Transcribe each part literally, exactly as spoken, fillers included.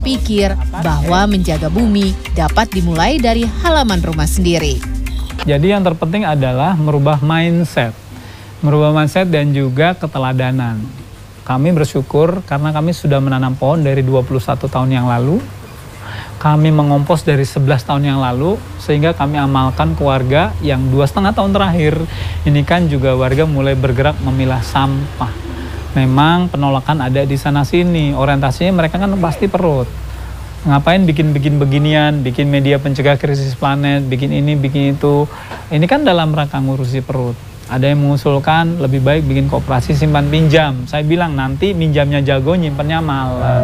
Pikir bahwa menjaga bumi dapat dimulai dari halaman rumah sendiri. Jadi yang terpenting adalah merubah mindset. Merubah mindset dan juga keteladanan. Kami bersyukur karena kami sudah menanam pohon dari dua puluh satu tahun yang lalu. Kami mengompos dari sebelas tahun yang lalu, sehingga kami amalkan ke warga yang dua setengah tahun terakhir. Ini kan juga warga mulai bergerak memilah sampah. Memang penolakan ada di sana-sini, orientasinya mereka kan pasti perut. Ngapain bikin-bikin beginian, bikin media pencegah krisis planet, bikin ini, bikin itu. Ini kan dalam rangka ngurusi perut. Ada yang mengusulkan lebih baik bikin koperasi simpan pinjam. Saya bilang nanti minjamnya jago, nyimpennya malas.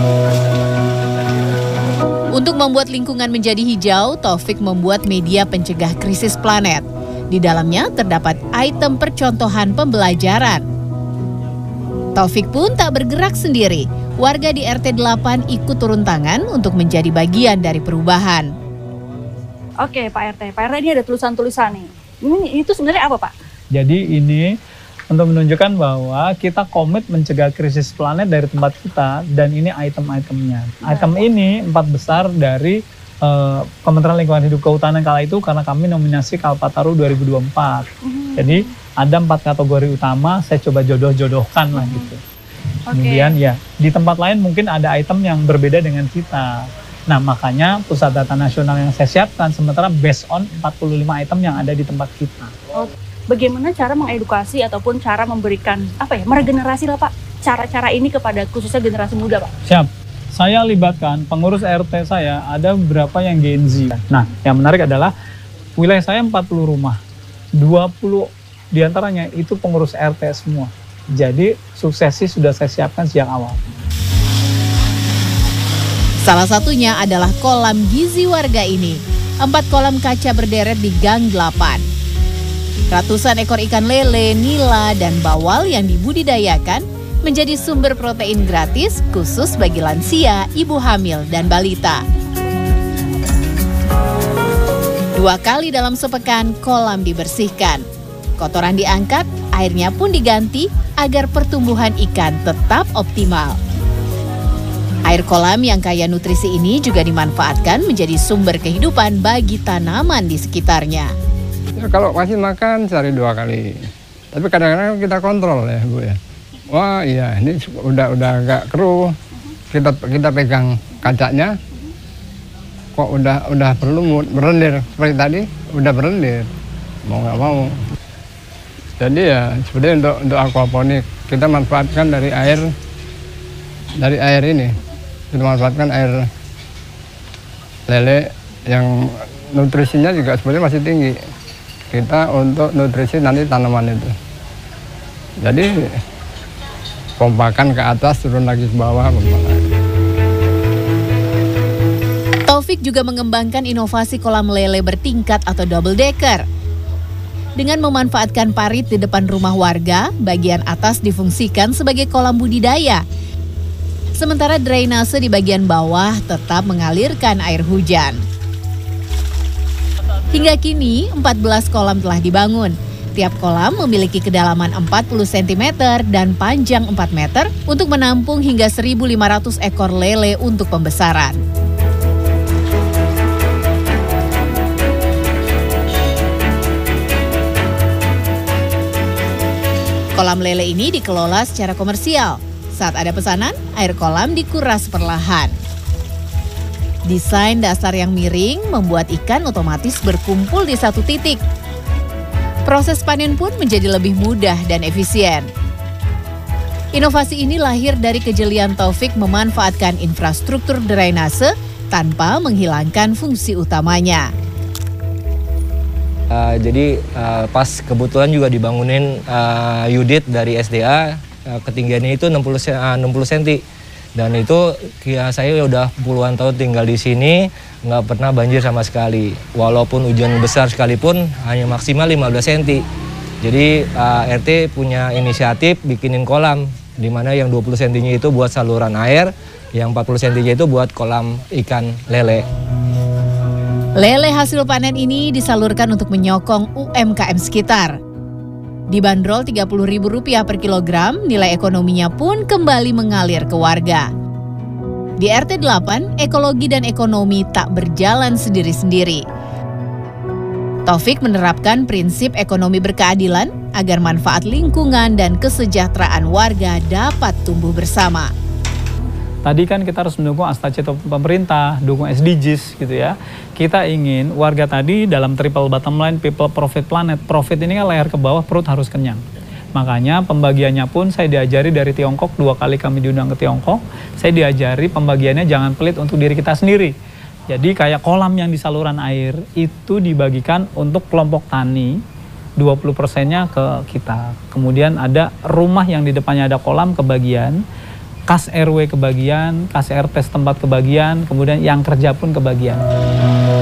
Untuk membuat lingkungan menjadi hijau, Taufik membuat media pencegah krisis planet. Di dalamnya terdapat item percontohan pembelajaran. Taufik pun tak bergerak sendiri. Warga di R T delapan ikut turun tangan untuk menjadi bagian dari perubahan. Oke Pak R T, Pak R T ini ada tulisan-tulisan nih. Ini itu sebenarnya apa Pak? Jadi ini untuk menunjukkan bahwa kita komit mencegah krisis planet dari tempat kita, dan ini item-itemnya. Item ini empat besar dari uh, Kementerian Lingkungan Hidup Kehutanan kala itu karena kami nominasi Kalpataru dua ribu dua puluh empat. Mm-hmm. Jadi ada empat kategori utama, saya coba jodoh-jodohkan lah gitu. Okay. Kemudian ya di tempat lain mungkin ada item yang berbeda dengan kita. Nah makanya Pusat Data Nasional yang saya siapkan sementara based on empat puluh lima item yang ada di tempat kita. Oh, bagaimana cara mengedukasi ataupun cara memberikan apa ya meregenerasi lah Pak cara-cara ini kepada khususnya generasi muda Pak? Siap. Saya libatkan pengurus R T saya ada beberapa yang Gen Z. Nah yang menarik adalah wilayah saya empat puluh rumah, dua puluh diantaranya itu pengurus R T semua. Jadi suksesi sudah saya siapkan sejak awal. Salah satunya adalah kolam gizi warga ini. Empat kolam kaca berderet di Gang delapan. Ratusan ekor ikan lele, nila, dan bawal yang dibudidayakan menjadi sumber protein gratis khusus bagi lansia, ibu hamil, dan balita. Dua kali dalam sepekan kolam dibersihkan. Kotoran diangkat, airnya pun diganti agar pertumbuhan ikan tetap optimal. Air kolam yang kaya nutrisi ini juga dimanfaatkan menjadi sumber kehidupan bagi tanaman di sekitarnya. Ya, kalau masih makan sehari dua kali, tapi kadang-kadang kita kontrol ya Bu ya. Wah iya ini udah udah agak keruh, kita kita pegang kacanya, kok udah udah perlu berlendir seperti tadi, udah berlendir, mau nggak mau. Jadi ya sebenarnya untuk untuk aquaponik kita manfaatkan dari air dari air ini, kita manfaatkan air lele yang nutrisinya juga sebenarnya masih tinggi. Kita untuk nutrisi nanti tanaman itu. Jadi pompakan ke atas, turun lagi ke bawah. Pompakan. Taufik juga mengembangkan inovasi kolam lele bertingkat atau double decker. Dengan memanfaatkan parit di depan rumah warga, bagian atas difungsikan sebagai kolam budidaya. Sementara drainase di bagian bawah tetap mengalirkan air hujan. Hingga kini, empat belas kolam telah dibangun. Tiap kolam memiliki kedalaman empat puluh sentimeter dan panjang empat meter untuk menampung hingga seribu lima ratus ekor lele untuk pembesaran. Kolam lele ini dikelola secara komersial. Saat ada pesanan, air kolam dikuras perlahan. Desain dasar yang miring membuat ikan otomatis berkumpul di satu titik. Proses panen pun menjadi lebih mudah dan efisien. Inovasi ini lahir dari kejelian Taufik memanfaatkan infrastruktur drainase tanpa menghilangkan fungsi utamanya. Uh, jadi uh, pas kebetulan juga dibangunin uh, unit dari S D A, uh, ketinggiannya itu enam puluh sentimeter. Dan itu ya, saya udah puluhan tahun tinggal di sini, nggak pernah banjir sama sekali. Walaupun hujan besar sekalipun hanya maksimal lima belas sentimeter. Jadi uh, R T punya inisiatif bikinin kolam, di mana yang dua puluh sentimeter itu buat saluran air, yang empat puluh sentimeter itu buat kolam ikan lele. Lele hasil panen ini disalurkan untuk menyokong U M K M sekitar. Dibanderol tiga puluh ribu rupiah per kilogram, nilai ekonominya pun kembali mengalir ke warga. Di R T delapan, ekologi dan ekonomi tak berjalan sendiri-sendiri. Taufik menerapkan prinsip ekonomi berkeadilan agar manfaat lingkungan dan kesejahteraan warga dapat tumbuh bersama. Tadi kan kita harus mendukung Astacito pemerintah, dukung S D Gs gitu ya. Kita ingin warga tadi dalam triple bottom line, people, profit, planet. Profit ini kan leher ke bawah, perut harus kenyang. Makanya pembagiannya pun saya diajari dari Tiongkok, dua kali kami diundang ke Tiongkok. Saya diajari pembagiannya jangan pelit untuk diri kita sendiri. Jadi kayak kolam yang di saluran air itu dibagikan untuk kelompok tani, dua puluh persennya ke kita. Kemudian ada rumah yang di depannya ada kolam kebagian, kas R W kebagian, kas R T setempat kebagian, kemudian yang kerja pun kebagian.